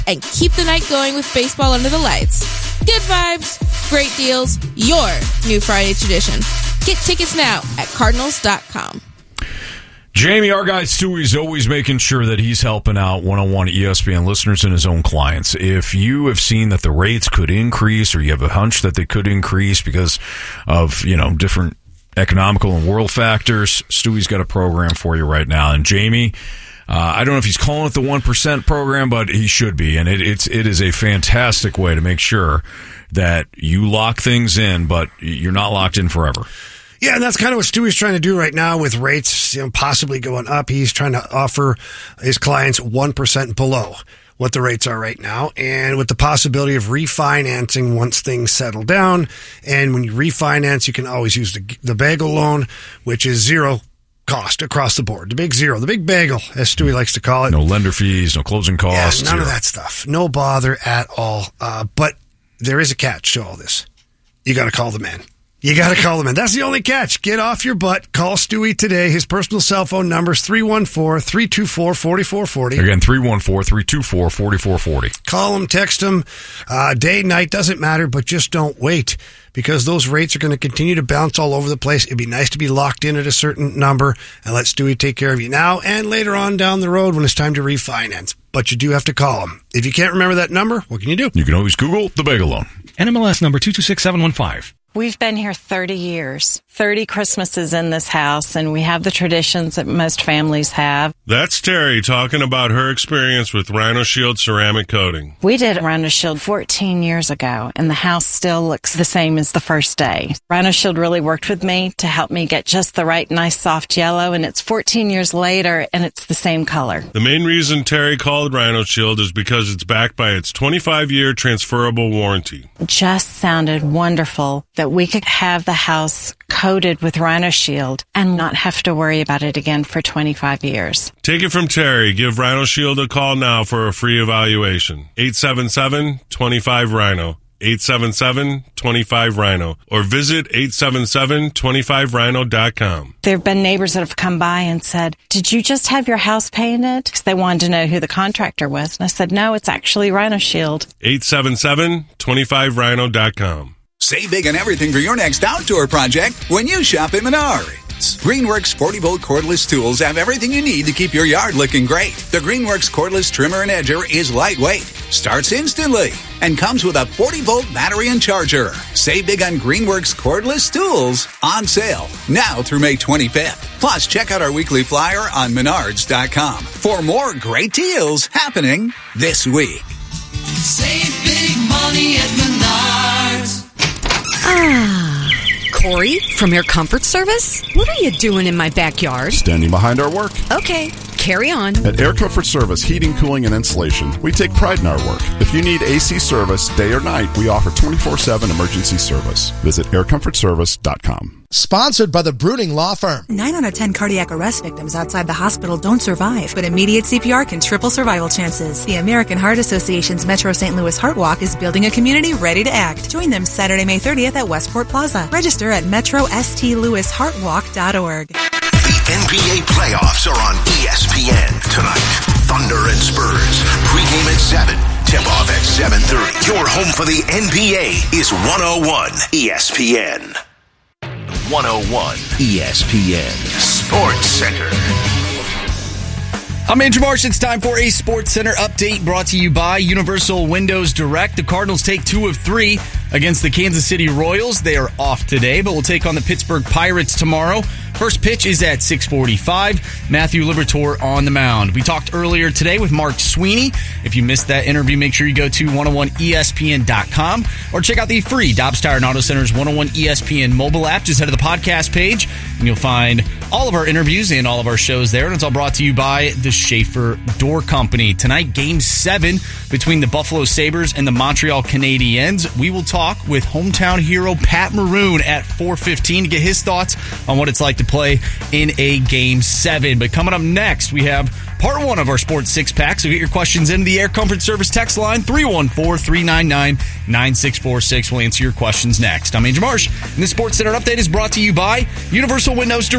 and keep the night going with baseball under the lights. Good vibes, great deals, your new Friday tradition. Get tickets now at Cardinals.com. Jamie, our guy Stewie's always making sure that he's helping out 101 ESPN listeners and his own clients. If you have seen that the rates could increase, or you have a hunch that they could increase because of, different economical and world factors, Stewie's got a program for you right now. And Jamie, I don't know if he's calling it the 1% program, but he should be. And it is a fantastic way to make sure that you lock things in, but you're not locked in forever. Yeah, and that's kind of what Stewie's trying to do right now with rates possibly going up. He's trying to offer his clients 1% below what the rates are right now, and with the possibility of refinancing once things settle down. And when you refinance, you can always use the bagel loan, which is zero cost across the board. The big zero, the big bagel, as Stewie likes to call it. No lender fees, no closing costs. Yeah, none of that stuff. No bother at all. But there is a catch to all this. You got to call the man. You got to call him in. That's the only catch. Get off your butt. Call Stewie today. His personal cell phone number is 314-324-4440. Again, 314-324-4440. Call him, text him. Day, night, doesn't matter, but just don't wait, because those rates are going to continue to bounce all over the place. It'd be nice to be locked in at a certain number and let Stewie take care of you now and later on down the road when it's time to refinance. But you do have to call him. If you can't remember that number, what can you do? You can always Google the bagel loan. NMLS number 226715. We've been here 30 years, 30 Christmases in this house, and we have the traditions that most families have. That's Terry talking about her experience with Rhino Shield ceramic coating. We did Rhino Shield 14 years ago, and the house still looks the same as the first day. Rhino Shield really worked with me to help me get just the right nice soft yellow, and it's 14 years later, and it's the same color. The main reason Terry called Rhino Shield is because it's backed by its 25-year transferable warranty. It just sounded wonderful that we could have the house coated with Rhino Shield and not have to worry about it again for 25 years. Take it from Terry. Give Rhino Shield a call now for a free evaluation. 877-25-RHINO. 877-25-RHINO. Or visit 877-25rhino.com. There have been neighbors that have come by and said, "Did you just have your house painted?" Because they wanted to know who the contractor was. And I said, "No, it's actually Rhino Shield." 877-25rhino.com. Save big on everything for your next outdoor project when you shop at Menards. Greenworks 40-volt cordless tools have everything you need to keep your yard looking great. The Greenworks cordless trimmer and edger is lightweight, starts instantly, and comes with a 40-volt battery and charger. Save big on Greenworks cordless tools, on sale now through May 25th. Plus, check out our weekly flyer on Menards.com for more great deals happening this week. Save big money at Menards. Corey from Air Comfort Service? What are you doing in my backyard? Standing behind our work. Okay, carry on. At Air Comfort Service Heating, Cooling, and Insulation, we take pride in our work. If you need AC service, day or night, we offer 24/7 emergency service. Visit aircomfortservice.com. Sponsored by the Bruning Law Firm. 9 out of 10 cardiac arrest victims outside the hospital don't survive, but immediate CPR can triple survival chances. The American Heart Association's Metro St. Louis Heart Walk is building a community ready to act. Join them Saturday, May 30th at Westport Plaza. Register at metrostlouisheartwalk.org. The NBA playoffs are on ESPN tonight. Thunder and Spurs. Pregame at 7. Tip-off at 7:30. Your home for the NBA is 101 ESPN. 101 ESPN Sports Center. I'm Andrew Marsh. It's time for a Sports Center update brought to you by Universal Windows Direct. The Cardinals take 2 of 3 against the Kansas City Royals. They are off today, but will take on the Pittsburgh Pirates tomorrow. First pitch is at 6:45. Matthew Liberatore on the mound. We talked earlier today with Mark Sweeney. If you missed that interview, make sure you go to 101ESPN.com or check out the free Dobbs Tire and Auto Center's 101 ESPN mobile app. Just head to the podcast page, and you'll find all of our interviews and all of our shows there. And it's all brought to you by the Schaefer Door Company. Tonight, Game 7 between the Buffalo Sabres and the Montreal Canadiens. We will talk with hometown hero Pat Maroon at 4:15 to get his thoughts on what it's like to play in a Game 7. But coming up next, we have part 1 of our Sports Six-Pack. So get your questions into the Air Comfort Service text line, 314-399-9646. We'll answer your questions next. I'm Andrew Marsh, and the Sports Center update is brought to you by Universal Windows Direct.